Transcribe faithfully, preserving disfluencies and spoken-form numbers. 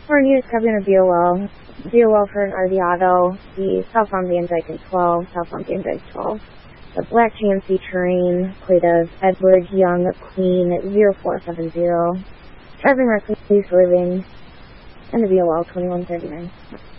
Morning, you're covering a B O L. B O L for an R V Auto, the southbound Van Dyke in twelve, southbound Van Dyke twelve. The black G M C Terrain, plate of Edward Young Queen zero four seven zero. Driving reckless, living, and the B O L twenty-one thirty-nine.